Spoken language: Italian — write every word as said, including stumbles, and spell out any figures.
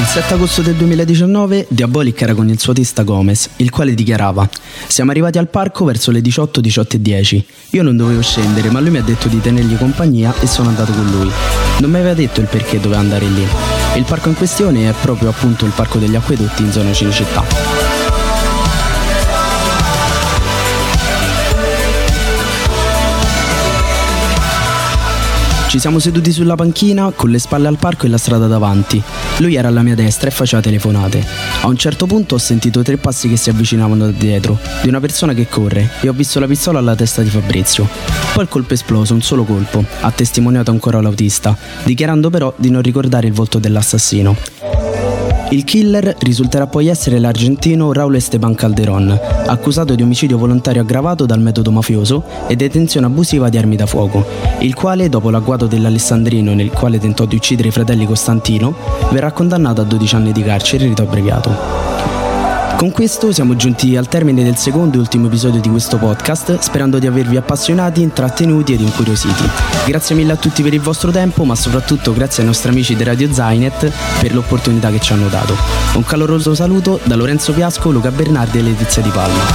Il sette agosto del duemiladiciannove Diabolic era con il suo autista Gomez, il quale dichiarava: siamo arrivati al parco verso le diciotto, diciotto e dieci. Io non dovevo scendere, ma lui mi ha detto di tenergli compagnia e sono andato con lui. Non mi aveva detto il perché doveva andare lì. Il parco in questione è proprio appunto il Parco degli Acquedotti in zona Cinecittà. Ci siamo seduti sulla panchina, con le spalle al parco e la strada davanti. Lui era alla mia destra e faceva telefonate. A un certo punto ho sentito tre passi che si avvicinavano da dietro, di una persona che corre, e ho visto la pistola alla testa di Fabrizio. Poi il colpo è esploso, un solo colpo, ha testimoniato ancora l'autista, dichiarando però di non ricordare il volto dell'assassino. Il killer risulterà poi essere l'argentino Raúl Esteban Calderón, accusato di omicidio volontario aggravato dal metodo mafioso e detenzione abusiva di armi da fuoco, il quale, dopo l'agguato dell'Alessandrino nel quale tentò di uccidere i fratelli Costantino, verrà condannato a dodici anni di carcere e rito abbreviato. Con questo siamo giunti al termine del secondo e ultimo episodio di questo podcast, sperando di avervi appassionati, intrattenuti ed incuriositi. Grazie mille a tutti per il vostro tempo, ma soprattutto grazie ai nostri amici di Radio Zainet per l'opportunità che ci hanno dato. Un caloroso saluto da Lorenzo Piasco, Luca Bernardi e Letizia Di Palma.